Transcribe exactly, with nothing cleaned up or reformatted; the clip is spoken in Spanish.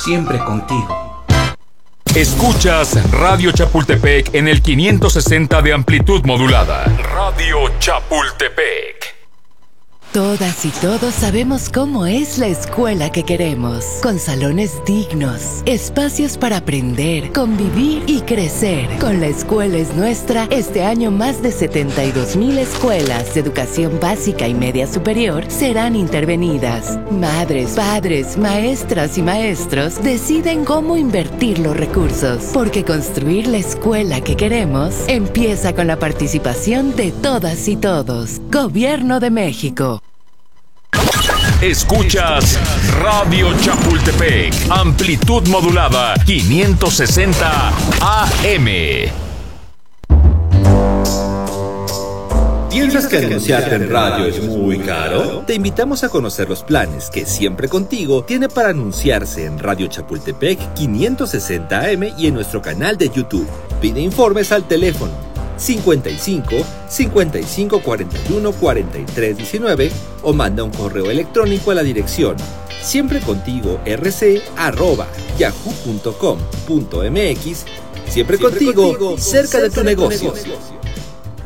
siempre contigo. Escuchas Radio Chapultepec en el quinientos sesenta de amplitud modulada. Radio Chapultepec. Todas y todos sabemos cómo es la escuela que queremos, con salones dignos, espacios para aprender, convivir y crecer. Con La Escuela es Nuestra, este año más de setenta y dos mil escuelas de educación básica y media superior serán intervenidas. Madres, padres, maestras y maestros deciden cómo invertir los recursos, porque construir la escuela que queremos empieza con la participación de todas y todos. Gobierno de México. Escuchas Radio Chapultepec, amplitud modulada quinientos sesenta A M. ¿Piensas que anunciarte en radio es muy caro? Te invitamos a conocer los planes que Siempre Contigo tiene para anunciarse en Radio Chapultepec quinientos sesenta A M y en nuestro canal de YouTube. Pide informes al teléfono cincuenta y cinco, cincuenta y cinco, cuarenta y uno, cuarenta y tres, diecinueve o manda un correo electrónico a la dirección siemprecontigorc arroba yahoo punto com punto mx. Siempre, Siempre contigo, contigo, cerca de tu negocio. negocio.